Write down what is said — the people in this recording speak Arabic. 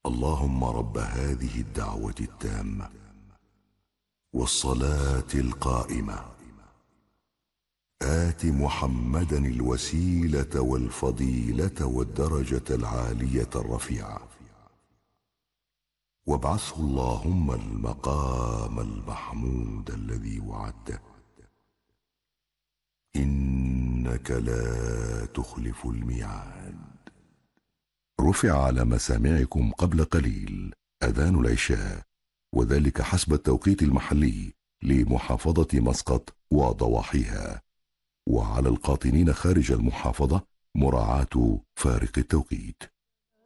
اللهم رب هذه الدعوة التامة والصلاة القائمة آت محمدا الوسيلة والفضيلة والدرجة العالية الرفيعة وابعثه اللهم المقام المحمود الذي وعدته إنك لا تخلف الميعاد. رفع على مسامعكم قبل قليل أذان العشاء، وذلك حسب التوقيت المحلي لمحافظة مسقط وضواحيها، وعلى القاطنين خارج المحافظة مراعاة فارق التوقيت.